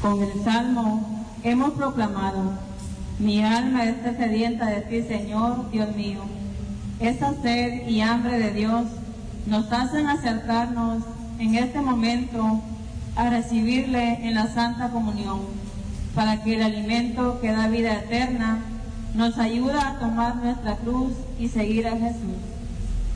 Con el Salmo hemos proclamado: mi alma está sedienta de ti, Señor, Dios mío. Esa sed y hambre de Dios nos hacen acercarnos en este momento a recibirle en la Santa Comunión, para que el alimento que da vida eterna nos ayude a tomar nuestra cruz y seguir a Jesús.